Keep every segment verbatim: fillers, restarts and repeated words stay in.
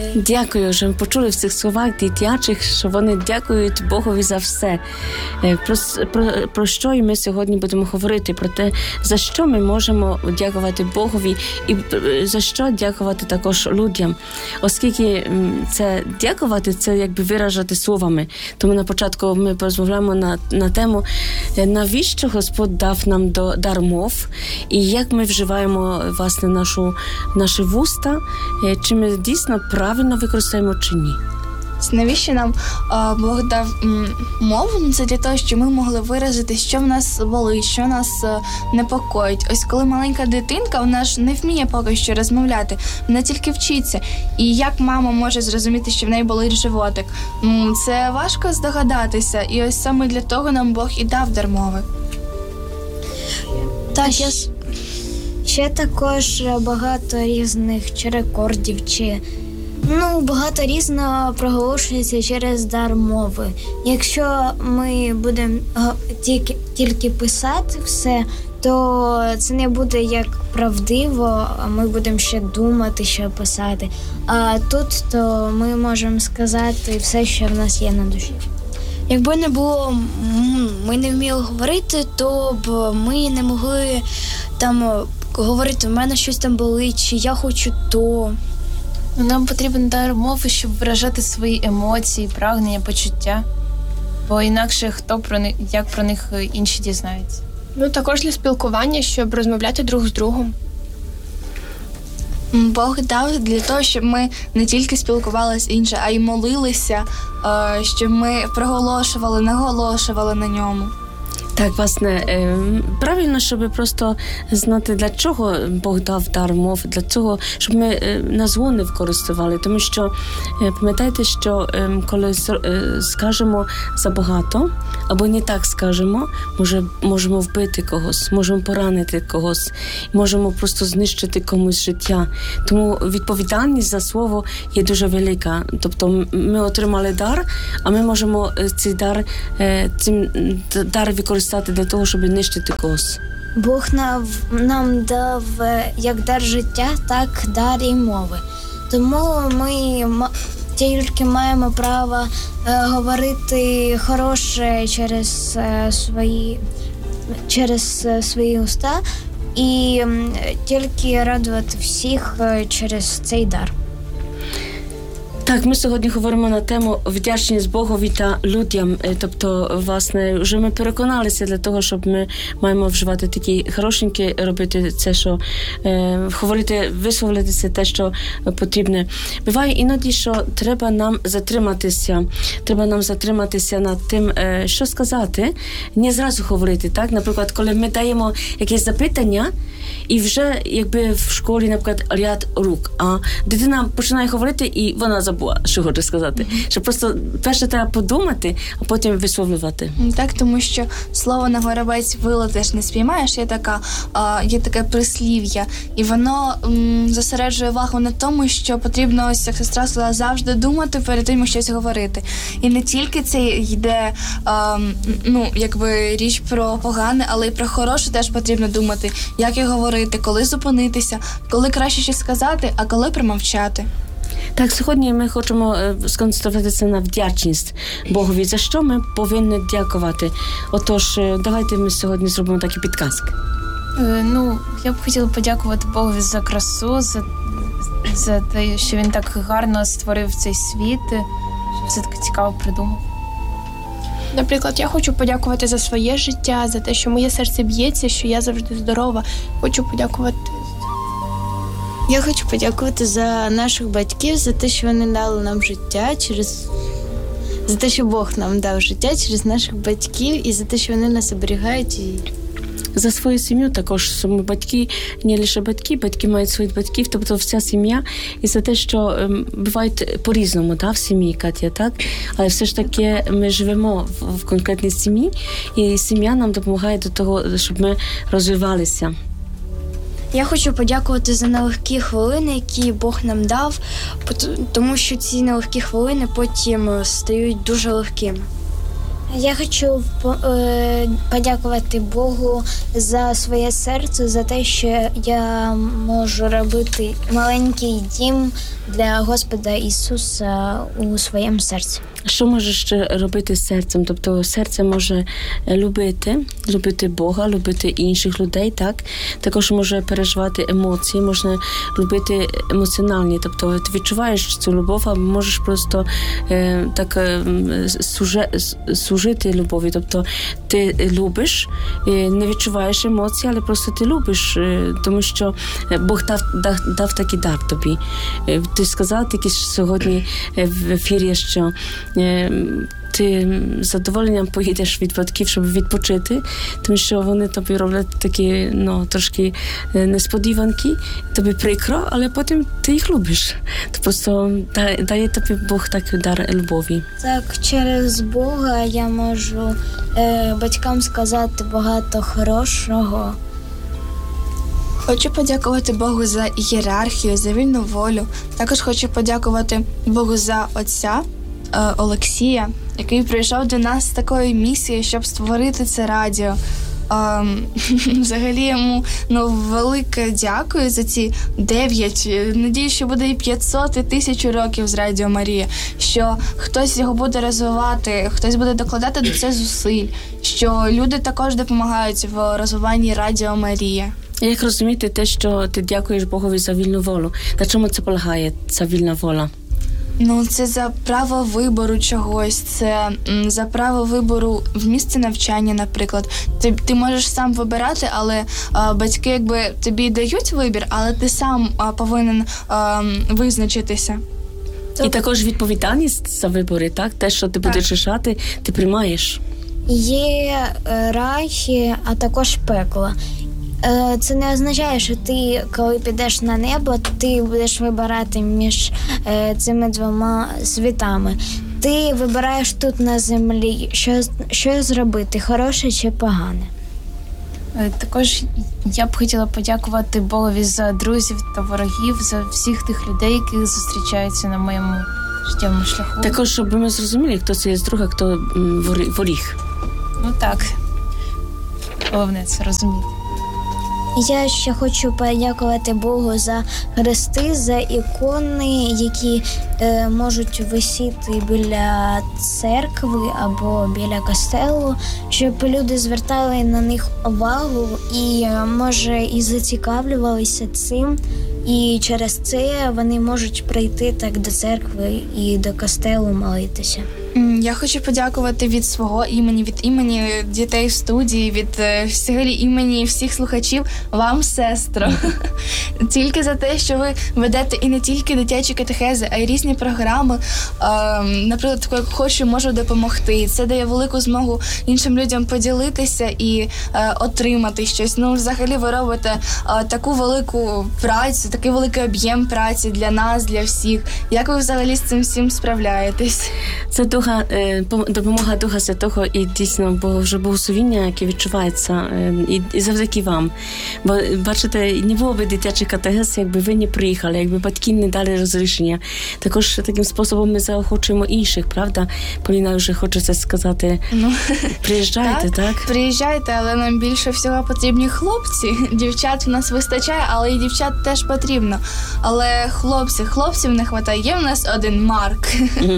Дякую, що ми почули в цих словах дитячих, що вони дякують Богові за все. Про, про, про що і ми сьогодні будемо говорити, про те, за що ми можемо дякувати Богові і за що дякувати також людям. Оскільки це дякувати, це якби виражати словами. Тому на початку ми порозмовляємо на, на тему, навіщо Господь дав нам до дар мов і як ми вживаємо, власне, нашу, наші вуста, чи ми дійсно правильно використаємо чи ні. Навіщо нам а, Бог дав м, мову? Це для того, щоб ми могли виразити, що в нас болить, що нас а, непокоїть. Ось коли маленька дитинка, вона ж не вміє поки що розмовляти, вона тільки вчиться. І як мама може зрозуміти, що в неї болить животик? М, це важко здогадатися. І ось саме для того нам Бог і дав дар мови. Так, я... ще також багато різних чи рекордів, чи ну, багато різного проголошується через дар мови. Якщо ми будемо тільки, тільки писати все, то це не буде як правдиво, а ми будемо ще думати, що писати. А тут то ми можемо сказати все, що в нас є на душі. Якби не було, ми не вміли говорити, то б ми не могли там говорити, в мене щось там болить, чи я хочу то. Нам потрібен дар мови, щоб виражати свої емоції, прагнення, почуття. Бо інакше хто про них, як про них інші дізнаються. Ну, також для спілкування, щоб розмовляти друг з другом. Бог дав для того, щоб ми не тільки спілкувалися інше, а й молилися, щоб ми проголошували, наголошували на ньому. Так, власне, правильно, щоб просто знати, для чого Бог дав дар мов, для цього, щоб ми назву не використовували. Тому що, пам'ятайте, що коли скажемо забагато, або не так скажемо, може, можемо вбити когось, можемо поранити когось, можемо просто знищити комусь життя. Тому відповідальність за слово є дуже велика. Тобто ми отримали дар, а ми можемо цей дар, цим дар використати для того, щоб нищити когось. Бог нам, нам дав як дар життя, так дар і мови. Тому ми тільки маємо право е, говорити хороше через е, свої, через е, свої уста і е, тільки радувати всіх е, через цей дар. Так, ми сьогодні говоримо на тему вдячність Богові та людям. Тобто, власне, вже ми переконалися для того, щоб ми маємо вживати такі хорошенькі, робити це, що е, говорити, висловлюватися те, що потрібне. Буває іноді, що треба нам затриматися. Треба нам затриматися над тим, е, що сказати, не зразу говорити. Так? Наприклад, коли ми даємо якесь запитання, і вже, якби в школі, наприклад, ряд рук, а дитина починає говорити, і вона забула, що хоче сказати. Mm-hmm. Що просто перше треба подумати, а потім висловлювати. Так, тому що слово на горобець вилетиш не спіймаєш, є така, а, є таке прислів'я, і воно м, зосереджує увагу на тому, що потрібно, ось, як сестра сказала, завжди думати перед тим, як щось говорити. І не тільки це йде, а, ну, якби річ про погане, але й про хороше теж потрібно думати, як його говорити, коли зупинитися, коли краще щось сказати, а коли промовчати. Так, сьогодні ми хочемо сконцентруватися на вдячність Богові. За що ми повинні дякувати? Отож, давайте ми сьогодні зробимо такі підказки. Е, ну, я б хотіла подякувати Богові за красу, за, за те, що він так гарно створив цей світ, що все таки цікаво придумав. Наприклад, я хочу подякувати за своє життя, за те, що моє серце б'ється, що я завжди здорова. Хочу подякувати. Я хочу подякувати за наших батьків, за те, що вони дали нам життя, через за те, що Бог нам дав життя через наших батьків і за те, що вони нас оберігають. І... За свою сім'ю також, що ми батьки, не лише батьки, батьки мають своїх батьків, тобто вся сім'я, і за те, що ем, бувають по-різному, да, в сім'ї, Катя, так? Але все ж таки ми живемо в, в конкретній сім'ї, і сім'я нам допомагає до того, щоб ми розвивалися. Я хочу подякувати за нелегкі хвилини, які Бог нам дав, тому що ці нелегкі хвилини потім стають дуже легкими. Я хочу по- е, подякувати Богу за своє серце, за те, що я можу робити маленький дім для Господа Ісуса у своєму серці. Що можеш ще робити з серцем? Тобто серце може любити, любити Бога, любити інших людей, так? Також може переживати емоції, можна любити емоціональні. Тобто ти відчуваєш цю любов, а можеш просто е, так е, суже, служити любові. Тобто ти любиш, е, не відчуваєш емоцій, але просто ти любиш, е, тому що Бог дав, дав, дав такий дар тобі. Е, ти сказав тільки сьогодні в ефірі, що ти з задоволенням поїдеш від батьків, щоб відпочити, тому що вони тобі роблять такі, ну, трошки несподіванки, тобі прикро, але потім ти їх любиш. Ти просто дає тобі Бог такий дар любові. Так, через Бога я можу е, батькам сказати багато хорошого. Хочу подякувати Богу за ієрархію, за вільну волю. Також хочу подякувати Богу за отця е, Олексія, який прийшов до нас з такою місією, щоб створити це радіо. Ем, взагалі йому ну, велике дякую за ці дев'ять, надію, що буде і п'ятсот, і тисячу років з Радіо Марія, що хтось його буде розвивати, хтось буде докладати до цього зусиль, що люди також допомагають в розвиванні Радіо Марія. Як розуміти те, що ти дякуєш Богові за вільну волю? На чому це полягає, ця вільна воля? Ну, це за право вибору чогось, це м, за право вибору в місце навчання, наприклад. Ти, ти можеш сам вибирати, але а, батьки якби тобі дають вибір, але ти сам а, повинен а, визначитися. І також відповідальність за вибори, так? Те, що ти будеш рішати, ти приймаєш. Є е, рай, а також пекло. Е, Це не означає, що ти, коли підеш на небо, ти будеш вибирати між е, цими двома світами. Ти вибираєш тут на землі, що, що зробити, хороше чи погане. Е, Також я б хотіла подякувати Богові за друзів та ворогів, за всіх тих людей, які зустрічаються на моєму життєвому шляху. Також, щоб ми зрозуміли, хто це є друг, а хто м, ворі- воріг. Ну так, головне це розуміти. Я ще хочу подякувати Богу за хрести, за ікони, які е, можуть висіти біля церкви або біля костелу, щоб люди звертали на них увагу і, е, може, і зацікавлювалися цим. І через це вони можуть прийти так до церкви і до костелу молитися. М, Я хочу подякувати від свого імені, від імені дітей в студії, від е, взагалі імені всіх слухачів вам, сестро. Тільки за те, що ви ведете і не тільки дитячі катехези, а й різні програми. Е, Наприклад, таку, як хочу, можу допомогти. Це дає велику змогу іншим людям поділитися і е, отримати щось. Ну, взагалі, ви робите е, таку велику працю, такий великий об'єм праці для нас, для всіх. Як ви взагалі з цим всім справляєтесь? Це духа, е, пом- допомога Духа Святого і дійсно Боже благословіння, яке відчувається е, і, і завдяки вам. Бо, бачите, не було б дитячих катехез, якби ви не приїхали, якби батьки не дали розрішення. Також таким способом ми заохочуємо інших, правда? Поліна вже хоче це сказати. Ну, Приїжджайте, так? Приїжджайте, але нам більше всього потрібні хлопці. Дівчат в нас вистачає, але і дівчат теж потрібно. Але хлопці, хлопців не вистачає. Є в нас один Марк,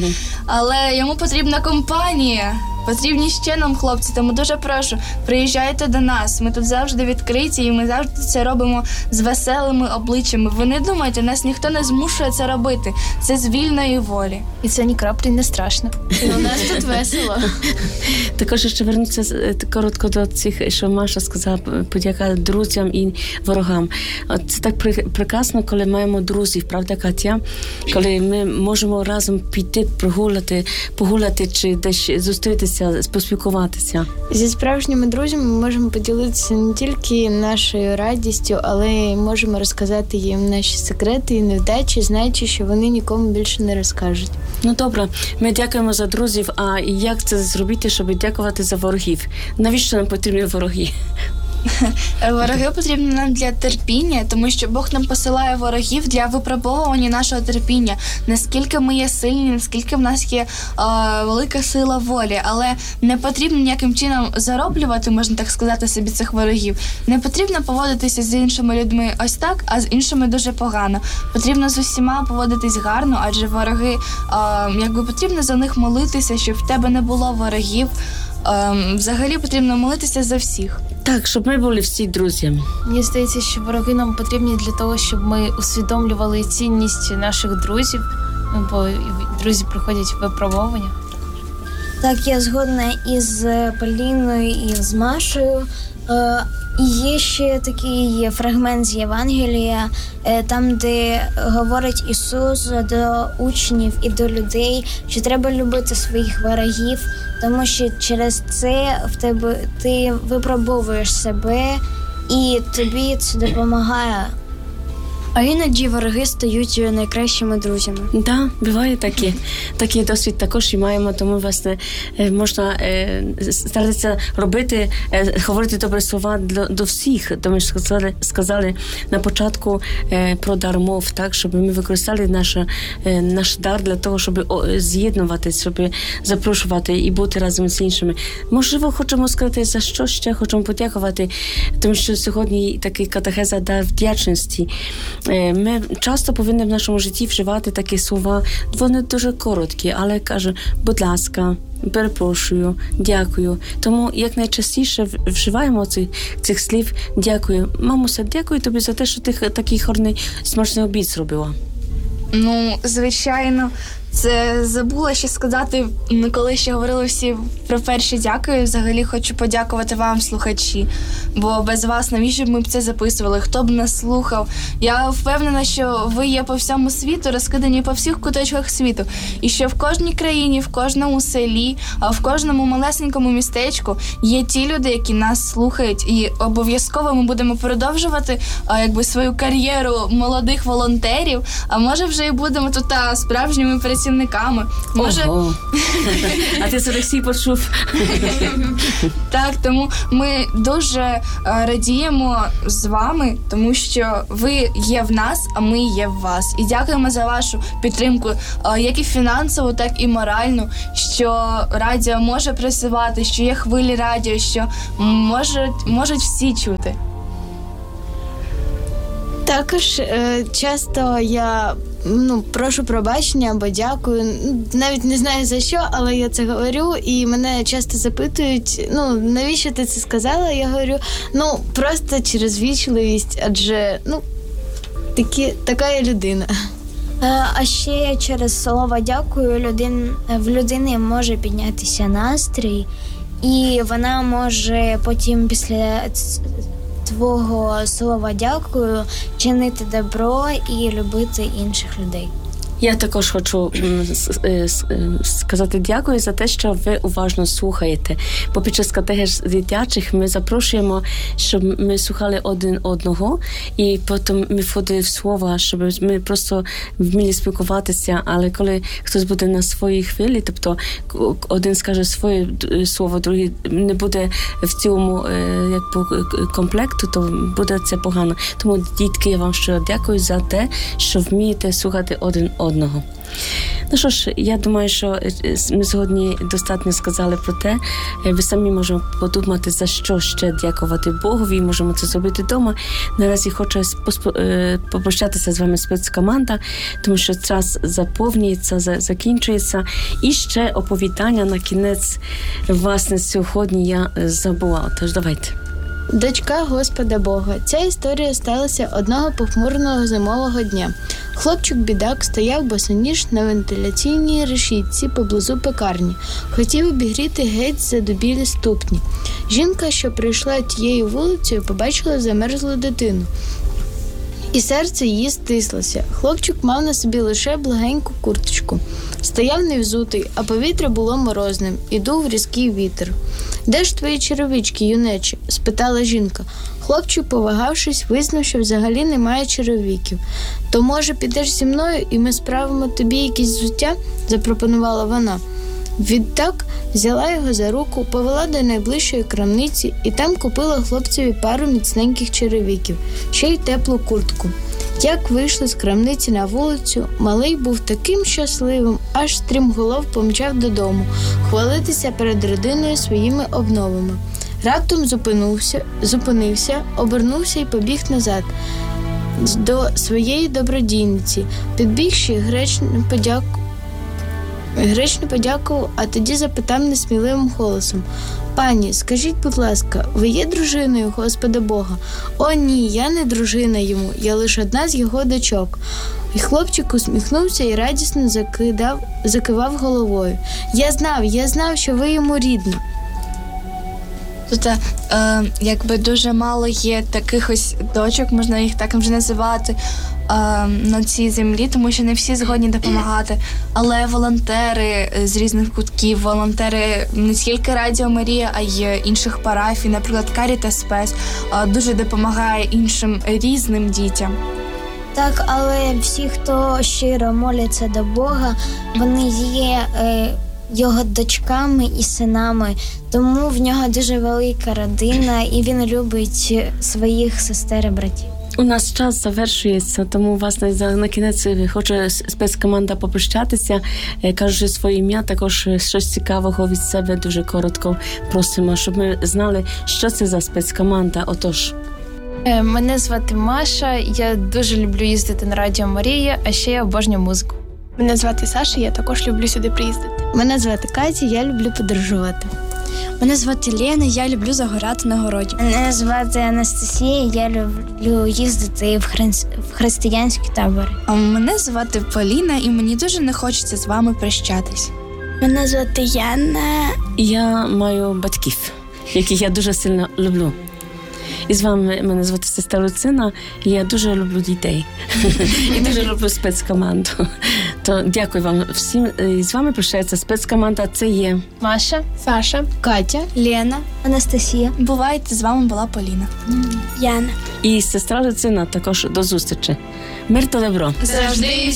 але йому потрібна компанія. Потрібні ще нам хлопці, тому дуже прошу, приїжджайте до нас. Ми тут завжди відкриті і ми завжди це робимо з веселими обличчями. Ви не думайте, нас ніхто не змушує це робити. Це з вільної волі. І це ні краплі не страшно. І у нас тут весело. Також ще вернутися е, коротко до цих, що Маша сказала, подяка друзям і ворогам. От це так при- прекрасно, коли маємо друзів, правда, Катя? Коли ми можемо разом піти, прогуляти, погуляти чи десь зустрітися, поспілкуватися. Зі справжніми друзями ми можемо поділитися не тільки нашою радістю, але й можемо розказати їм наші секрети і невдачі, знаючи, що вони нікому більше не розкажуть. Ну добре, ми дякуємо за друзів, а як це зробити, щоб дякувати за ворогів? Навіщо нам потрібні вороги? Вороги потрібні нам для терпіння, тому що Бог нам посилає ворогів для випробовування нашого терпіння. Наскільки ми є сильні, наскільки в нас є е, велика сила волі, але не потрібно ніяким чином зароблювати, можна так сказати, собі цих ворогів. Не потрібно поводитися з іншими людьми ось так, а з іншими дуже погано. Потрібно з усіма поводитись гарно, адже вороги, е, якби потрібно за них молитися, щоб в тебе не було ворогів. Е, взагалі потрібно молитися за всіх. Так, щоб ми були всі друзями. Мені здається, що вороги нам потрібні для того, щоб ми усвідомлювали цінність наших друзів, ну, бо друзі приходять в випробування. Так, я згодна із Поліною і з Машею. Е, Є ще такий фрагмент з Євангелія, е, там, де говорить Ісус до учнів і до людей, що треба любити своїх ворогів, тому що через це в тебе ти випробовуєш себе і тобі це допомагає. А іноді вороги стають найкращими друзями. Так, да, буває таке. Такий досвід також і маємо, тому, власне, можна е, старатися робити, е, говорити добрі слова до, до всіх. Тому що сказали, сказали на початку е, про дар мов, так, щоб ми використали наш, е, наш дар для того, щоб з'єднуватися, щоб запрошувати і бути разом з іншими. Можливо, хочемо сказати, за що ще хочемо подякувати, тому що сьогодні такий катехеза дар вдячності. Ми часто повинні в нашому житті вживати такі слова, вони дуже короткі, але каже, будь ласка, перепрошую, дякую. Тому як найчастіше вживаємо цих, цих слів дякую. Мамуся, дякую тобі за те, що ти такий гарний смачний обід зробила. Ну, звичайно, це забула ще сказати, коли ще говорили всі про перше дякую. Взагалі хочу подякувати вам, слухачі, бо без вас навіщо б ми б це записували, хто б нас слухав. Я впевнена, що ви є по всьому світу, розкидані по всіх куточках світу. І що в кожній країні, в кожному селі, а в кожному малесенькому містечку є ті люди, які нас слухають. І обов'язково ми будемо продовжувати а, якби свою кар'єру молодих волонтерів, а може вже і будемо тут а, справжніми працівниками. Може... Ого. А ти з Олексій почув? Так, тому ми дуже е, радіємо з вами, тому що ви є в нас, а ми є в вас. І дякуємо за вашу підтримку, е, як і фінансову, так і моральну, що радіо може працювати, що є хвилі радіо, що можуть, можуть всі чути. Також е, часто я ну, прошу пробачення або дякую. Навіть не знаю за що, але я це говорю, і мене часто запитують, ну, навіщо ти це сказала? Я говорю, ну, просто через вічливість, адже, ну, такі, така я людина. А ще через слово дякую людин, в людини може піднятися настрій, і вона може потім після твого слова дякую чинити добро і любити інших людей. Я також хочу сказати дякую за те, що ви уважно слухаєте. Бо під час катехез дитячих ми запрошуємо, щоб ми слухали один одного, і потім ми входили в слова, щоб ми просто вміли спілкуватися, але коли хтось буде на своїй хвилі, тобто один скаже своє слово, другий не буде в цьому як по комплекту, то буде це погано. Тому, дітки, я вам щиро дякую за те, що вмієте слухати один одного. Одного. Ну що ж, я думаю, що ми сьогодні достатньо сказали про те, ви самі можемо подумати, за що ще дякувати Богові, можемо це зробити вдома. Наразі хочу попрощатися з вами спецкоманда, тому що час заповнюється, закінчується. І ще оповідання на кінець, власне, сьогодні я забула. Тож давайте. Дочка Господа Бога. Ця історія сталася одного похмурного зимового дня. Хлопчик-бідак стояв босоніж на вентиляційній решітці поблизу пекарні. Хотів обігріти геть задубілі ступні. Жінка, що прийшла тією вулицею, побачила замерзлу дитину. І серце її стислося. Хлопчик мав на собі лише благеньку курточку. Стояв невзутий, а повітря було морозним, і дув різкий вітер. «Де ж твої черевички, юнече?» – спитала жінка. Хлопчик, повагавшись, визнав, що взагалі немає черевиків. «То, може, підеш зі мною, і ми справимо тобі якесь взуття?» – запропонувала вона. Відтак взяла його за руку, повела до найближчої крамниці і там купила хлопцеві пару міцненьких черевиків, ще й теплу куртку. Як вийшли з крамниці на вулицю, малий був таким щасливим, аж стрімголов помчав додому, хвалитися перед родиною своїми обновами. Раптом зупинився, зупинився, обернувся і побіг назад до своєї добродійниці. Підбігши, гречно подякував, гречно подякував, а тоді запитав несміливим голосом: «Пані, скажіть, будь ласка, ви є дружиною Господа Бога?» «О, ні, я не дружина йому, я лише одна з його дочок». І хлопчик усміхнувся і радісно закидав, закивав головою. «Я знав, я знав, що ви йому рідна». Тут е, якби дуже мало є таких ось дочок, можна їх так вже називати, е, на цій землі, тому що не всі згодні допомагати. Але волонтери з різних кутків, волонтери не тільки Радіо Марія, а й інших парафій, наприклад, Карітас Спес, е, дуже допомагає іншим різним дітям. Так, але всі, хто щиро моляться до Бога, вони є е, його дочками і синами, тому в нього дуже велика родина, і він любить своїх сестер і братів. У нас час завершується, тому власне за на кінець хоче спецкоманда попрощатися, кажучи своє ім'я, також щось цікавого від себе дуже коротко просимо, щоб ми знали, що це за спецкоманда. Отож. Е, Мене звати Маша, я дуже люблю їздити на Радіо Марія, а ще я обожнюю музику. Мене звати Саша, я також люблю сюди приїздити. Мене звати Катя, я люблю подорожувати. Мене звати Лена, я люблю загорати на городі. Мене звати Анастасія, я люблю їздити в, хри... в християнські табори. А мене звати Поліна, і мені дуже не хочеться з вами прощатись. Мене звати Яна. Я маю батьків, яких я дуже сильно люблю. І з вами мене звати сестра Люцина, і я дуже люблю дітей. І дуже люблю спецкоманду. То дякую вам всім. І з вами прощається спецкоманда. Це є Маша, Саша, Катя, Лена. Анастасія. Бувайте, з вами була Поліна. Яна. і сестра Люцина. Також до зустрічі. Мир та добро. завжди